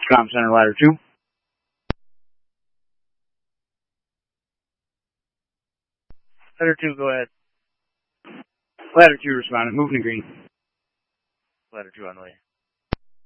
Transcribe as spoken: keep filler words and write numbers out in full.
Com Center, ladder two. Ladder two, go ahead. Ladder two responding, moving to green. Ladder two on the way.